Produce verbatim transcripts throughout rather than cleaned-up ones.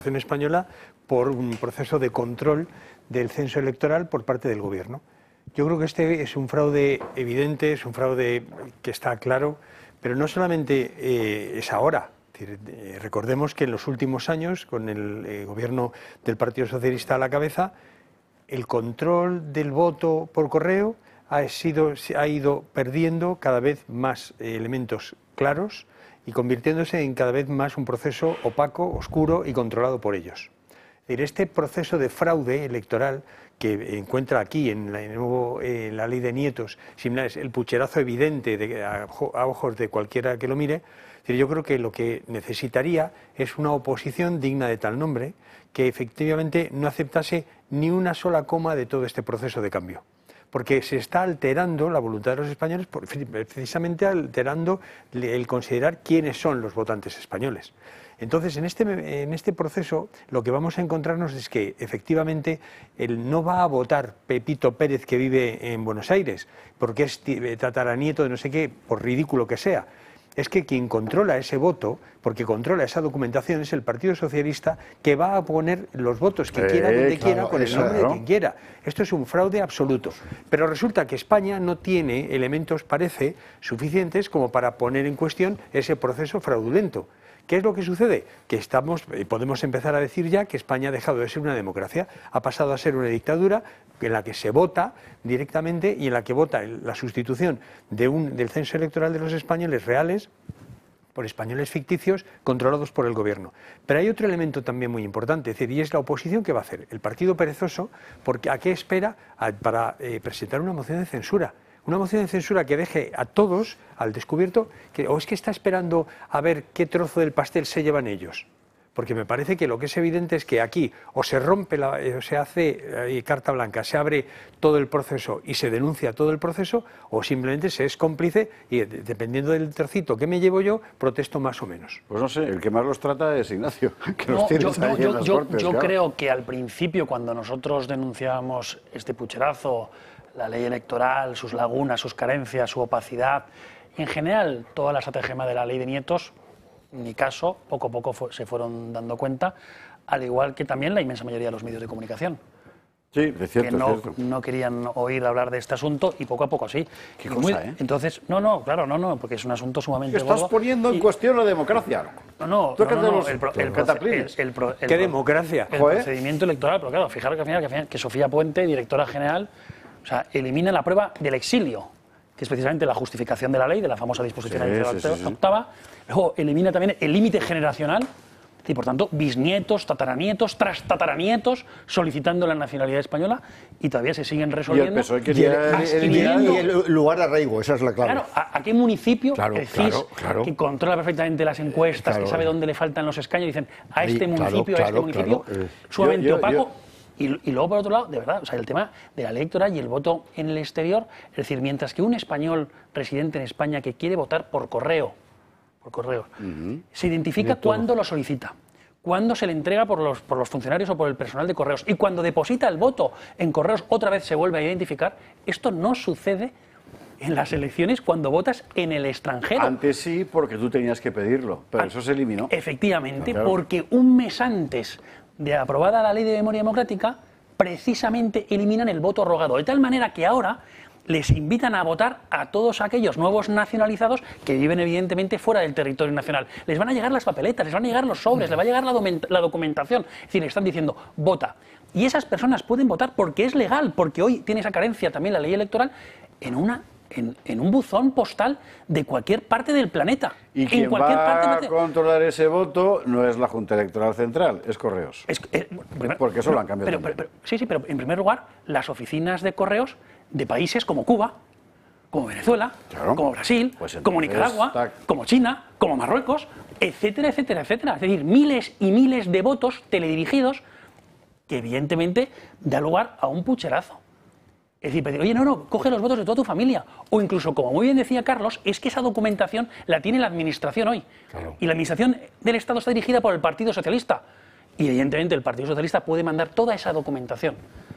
española por un proceso de control del censo electoral por parte del gobierno. Yo creo que este es un fraude evidente, es un fraude que está claro, pero no solamente eh, es ahora. Es decir, eh, recordemos que en los últimos años, con el eh, gobierno del Partido Socialista a la cabeza, el control del voto por correo ha, sido, ha ido perdiendo cada vez más eh, elementos claros y convirtiéndose en cada vez más un proceso opaco, oscuro y controlado por ellos. Es decir, este proceso de fraude electoral que encuentra aquí en la, en nuevo, en la ley de nietos similares, el pucherazo evidente de, a, a ojos de cualquiera que lo mire, es decir, yo creo que lo que necesitaría es una oposición digna de tal nombre que efectivamente no aceptase ni una sola coma de todo este proceso de cambio. Porque se está alterando la voluntad de los españoles, precisamente alterando el considerar quiénes son los votantes españoles. Entonces, en este, en este proceso, lo que vamos a encontrarnos es que, efectivamente, él no va a votar Pepito Pérez, que vive en Buenos Aires, porque es tataranieto de no sé qué, por ridículo que sea. Es que quien controla ese voto, porque controla esa documentación, es el Partido Socialista, que va a poner los votos que quiera, donde claro, quiera, con el nombre claro. de quien quiera. Esto es un fraude absoluto. Pero resulta que España no tiene elementos, parece, suficientes como para poner en cuestión ese proceso fraudulento. ¿Qué es lo que sucede? Que estamos, podemos empezar a decir ya que España ha dejado de ser una democracia, ha pasado a ser una dictadura en la que se vota directamente y en la que vota la sustitución de un, del censo electoral de los españoles reales por españoles ficticios controlados por el gobierno. Pero hay otro elemento también muy importante, es decir, y es la oposición que va a hacer. El partido perezoso, porque ¿a qué espera? A, para eh, presentar una moción de censura. Una moción de censura que deje a todos al descubierto, que, o es que está esperando a ver qué trozo del pastel se llevan ellos. Porque me parece que lo que es evidente es que aquí o se rompe, la, o se hace eh, carta blanca, se abre todo el proceso y se denuncia todo el proceso, o simplemente se es cómplice y dependiendo del trocito que me llevo yo, protesto más o menos. Pues no sé, el que más los trata es Ignacio, que no, los tienes yo, ahí no, en yo, las yo, cortes, yo claro. creo que al principio, cuando nosotros denunciábamos este pucherazo, la ley electoral, sus lagunas, sus carencias, su opacidad, y en general toda la estratagema de la ley de nietos, en mi caso, poco a poco fue, se fueron dando cuenta, al igual que también la inmensa mayoría de los medios de comunicación. Sí, es cierto, que no, es cierto. no querían oír hablar de este asunto y poco a poco sí. Qué y cosa, muy, ¿eh? Entonces, no, no, claro, no, no, porque es un asunto sumamente Estás gordo poniendo en y, cuestión la democracia. No, no, Tú no, que no, de no, los- el, pro- de el, los proce- cataplines. el, el pro- el ¡Qué pro- democracia! el Joder. procedimiento electoral, pero claro, fijaros que al final, que, al final, que Sofía Puente, directora general, o sea, elimina la prueba del exilio, que es precisamente la justificación de la ley, de la famosa disposición Sí, adicional sí, sí, sí. octava. Luego elimina también el límite generacional, y por tanto, bisnietos, tataranietos, trastataranietos solicitando la nacionalidad española y todavía se siguen Y el resolviendo. P S O E Y el, quería Así eliminar... y el lugar de arraigo, esa es la clave. Claro, ¿a, a qué municipio Claro, el C I S, claro, claro. que controla perfectamente las encuestas, Claro. que sabe dónde le faltan los escaños, dicen a Ahí, este claro, municipio, a claro, este municipio, claro, eh. sumamente Yo- yo- opaco? yo- Y, y luego, por otro lado, de verdad, o sea, el tema de la ley electoral y el voto en el exterior, es decir, mientras que un español residente en España que quiere votar por correo, por correo, se identifica cuándo lo solicita, cuándo se le entrega por los, por los funcionarios o por el personal de correos, y cuando deposita el voto en correos otra vez se vuelve a identificar. Esto no sucede en las elecciones cuando votas en el extranjero. Antes sí, porque tú tenías que pedirlo, pero eso se eliminó. Efectivamente, Claro. porque un mes antes de aprobada la Ley de Memoria Democrática, precisamente eliminan el voto rogado, de tal manera que ahora les invitan a votar a todos aquellos nuevos nacionalizados que viven evidentemente fuera del territorio nacional. Les van a llegar las papeletas, les van a llegar los sobres, les va a llegar la, domen- la documentación. Es decir, les están diciendo, vota. Y esas personas pueden votar porque es legal, porque hoy tiene esa carencia también la ley electoral en una... En, en un buzón postal de cualquier parte del planeta. Y en quien cualquier va parte a del planeta. controlar ese voto no es la Junta Electoral Central, es Correos. Es- eh, primero- Porque eso lo han cambiado pero- también. pero- pero- sí, sí, pero en primer lugar, las oficinas de correos de países como Cuba, como Venezuela, Claro. como Brasil, Pues como entonces, Nicaragua, tac. como China, como Marruecos, etcétera, etcétera, etcétera. Es decir, miles y miles de votos teledirigidos que evidentemente da lugar a un pucherazo. Es decir, pedir, oye, no, no, coge los votos de toda tu familia. O incluso, como muy bien decía Carlos, es que esa documentación la tiene la Administración hoy. Claro. Y la Administración del Estado está dirigida por el Partido Socialista. Y evidentemente el Partido Socialista puede mandar toda esa documentación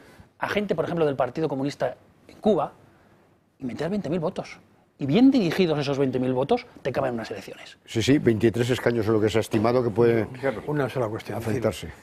a gente, por ejemplo, del Partido Comunista en Cuba y meter veinte mil votos. Y bien dirigidos esos veinte mil votos, te caben unas elecciones. Sí, sí, veintitrés escaños es lo que se ha estimado que puede Una sola cuestión. afectarse.